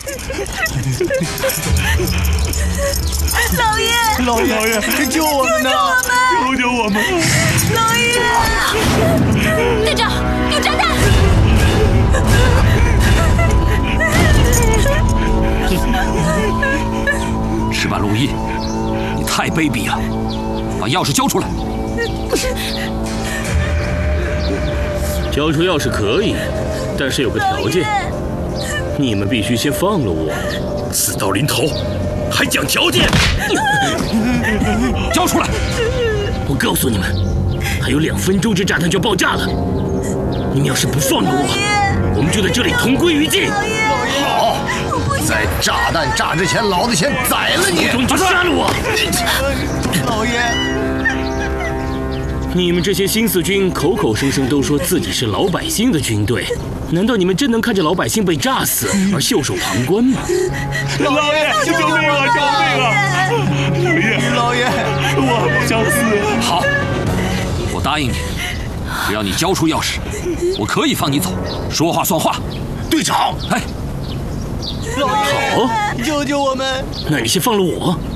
老爷， 老爷，救我们呐！救救我们！ 老爷！队长，有炸弹！ 石板路易，你太卑鄙了！把钥匙交出来！ 交出钥匙可以，但是有个条件，你们必须先放了我。 死到临头，还讲条件？ 交出来！ 我告诉你们，还有2分钟，这炸弹就要爆炸了。你们要是不放了我，我们就在这里同归于尽。 好，在炸弹炸之前，老子先宰了你！ 你就杀了我！ 老爷。 你们这些新四军口口声声都说自己是老百姓的军队，难道你们真能看着老百姓被炸死而袖手旁观吗？ 老爷，救命啊！救命啊！老爷，我不想死。 好，我答应你，只要你交出钥匙，我可以放你走。说话算话。 队长， 哎， 老爷， 好， 救救我们！ 那你先放了我。